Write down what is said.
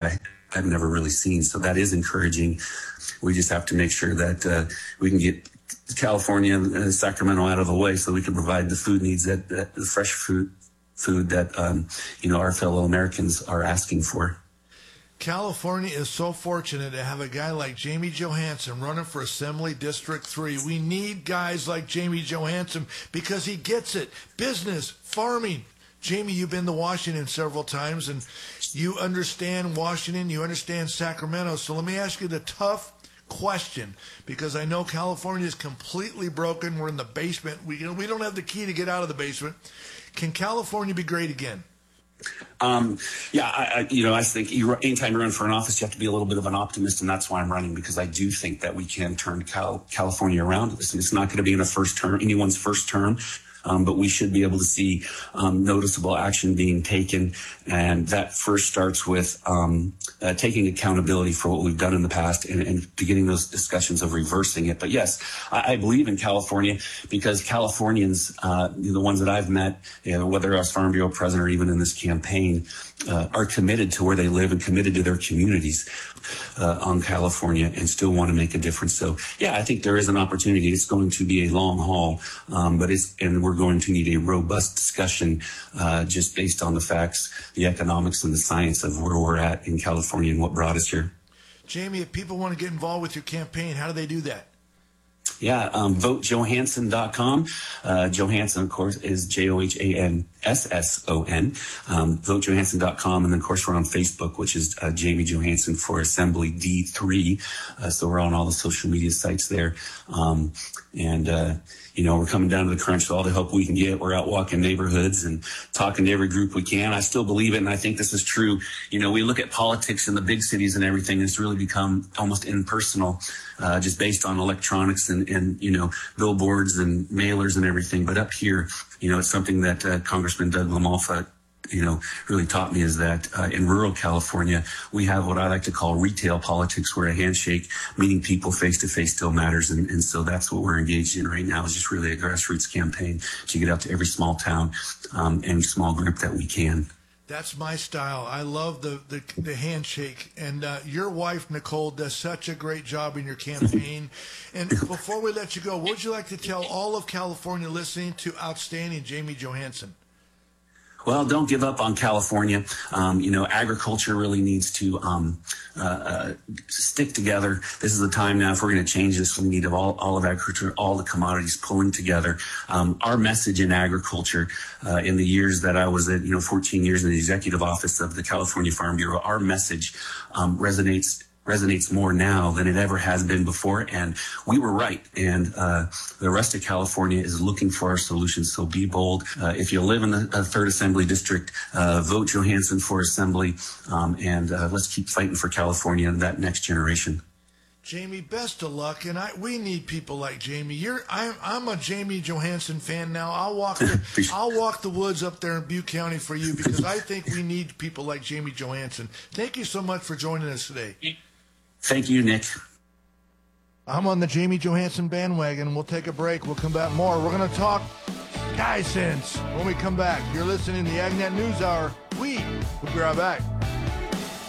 I've never really seen. So that is encouraging. We just have to make sure that we can get California and Sacramento out of the way so we can provide the food needs that the fresh food that our fellow Americans are asking for. California is so fortunate to have a guy like Jamie Johansson running for Assembly District 3. We need guys like Jamie Johansson because he gets it. Business, farming. Jamie, you've been to Washington several times, and you understand Washington, you understand Sacramento. So let me ask you the tough question, because I know California is completely broken. We're in the basement. We don't have the key to get out of the basement. Can California be great again? I think anytime you run for an office, you have to be a little bit of an optimist, and that's why I'm running, because I do think that we can turn California around. It's not going to be in anyone's first term. But we should be able to see noticeable action being taken. And that first starts with taking accountability for what we've done in the past and beginning those discussions of reversing it. But yes, I believe in California because Californians, the ones that I've met, whether I was Farm Bureau president or even in this campaign, are committed to where they live and committed to their communities on California and still want to make a difference. So, yeah, I think there is an opportunity. It's going to be a long haul, and we're going to need a robust discussion just based on the facts, the economics, and the science of where we're at in California and what brought us here. Jamie, if people want to get involved with your campaign, how do they do that? Yeah, votejohansson.com. Johansson, of course, is Johansson. Votejohansson.com. And then, of course, we're on Facebook, which is Jamie Johansson for Assembly D3. So we're on all the social media sites there. We're coming down to the crunch with all the help we can get. We're out walking neighborhoods and talking to every group we can. I still believe it, and I think this is true. We look at politics in the big cities and everything, and it's really become almost impersonal, just based on electronics and billboards and mailers and everything. But up here, it's something that Congressman Doug LaMalfa really taught me, is that in rural California, we have what I like to call retail politics, where a handshake, meeting people face to face, still matters. And so that's what we're engaged in right now, is just really a grassroots campaign to get out to every small town and small group that we can. That's my style. I love the handshake. And your wife, Nicole, does such a great job in your campaign. And before we let you go, what would you like to tell all of California listening to outstanding Jamie Johansson? Well, don't give up on California. Agriculture really needs to stick together. This is the time now. If we're going to change this, we need all of agriculture, all the commodities pulling together. Our message in agriculture, in the years that I was at, 14 years in the executive office of the California Farm Bureau, our message resonates more now than it ever has been before. And we were right. And the rest of California is looking for our solutions. So be bold. If you live in the 3rd Assembly District, vote Johansson for Assembly. And let's keep fighting for California and that next generation. Jamie, best of luck, and we need people like Jamie. I'm a Jamie Johansson fan now. I'll walk the woods up there in Butte County for you, because I think we need people like Jamie Johansson. Thank you so much for joining us today. Thank you, Nick. I'm on the Jamie Johansson bandwagon. We'll take a break. We'll come back more. We're going to talk Guy Sense when we come back. You're listening to the AgNet News Hour. We'll be right back.